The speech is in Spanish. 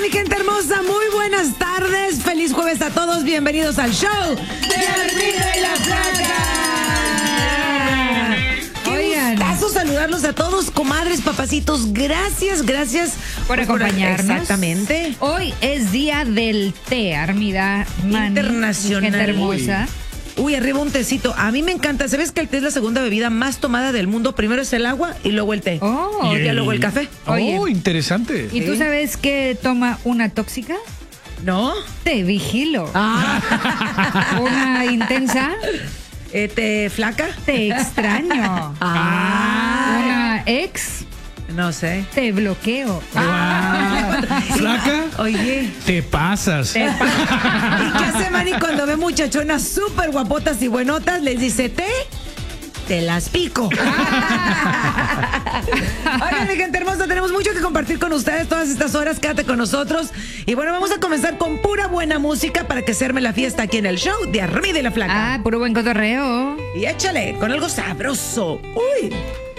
mi gente hermosa, muy buenas tardes. Feliz jueves a todos. Bienvenidos al show de Armida y la Flaca. Oigan, gustazo saludarlos a todos, comadres, papacitos. Gracias por acompañarnos. Exactamente. Hoy es día del té, Armida. Internacional. Gente hermosa. Uy, arriba un tecito. A mí me encanta. ¿Sabes que el té es la segunda bebida más tomada del mundo? Primero es el agua y luego el té. Oh, y luego el café. Oye, interesante. ¿Y tú sabes qué toma una tóxica? ¿No? Te vigilo. Una intensa. ¿Te flaca? Te extraño. Una ex. No sé. Te bloqueo. ¿Flaca? Oye. Te pasas. ¿Y qué hace Manny cuando ve muchachonas súper guapotas y buenotas? Les dice, te las pico. Oigan, mi gente hermosa, tenemos mucho que compartir con ustedes todas estas horas. Quédate con nosotros. Y bueno, vamos a comenzar con pura buena música para que se arme la fiesta aquí en el show de Armida y la Flaca. Puro buen cotorreo. Y échale con algo sabroso. Uy.